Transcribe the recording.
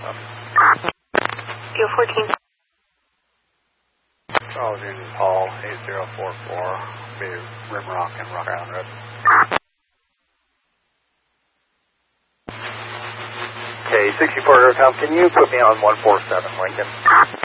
Yo 14. Charles Union Paul, 8044, be Rimrock and Rock Island Road. Okay, 64 Aircom, can you put me on 147 Lincoln?